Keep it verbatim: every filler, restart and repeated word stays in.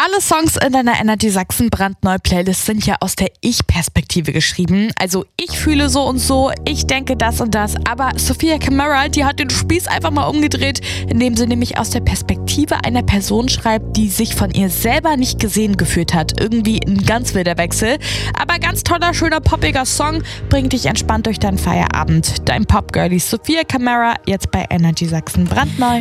Alle Songs in deiner Energy Sachsen brandneu Playlist sind ja aus der Ich-Perspektive geschrieben. Also ich fühle so und so, ich denke das und das. Aber Sophia Kamara, die hat den Spieß einfach mal umgedreht, indem sie nämlich aus der Perspektive einer Person schreibt, die sich von ihr selber nicht gesehen gefühlt hat. Irgendwie ein ganz wilder Wechsel. Aber ganz toller, schöner, poppiger Song, bringt dich entspannt durch deinen Feierabend. Dein Popgirlie Sophia Kamara, jetzt bei Energy Sachsen brandneu.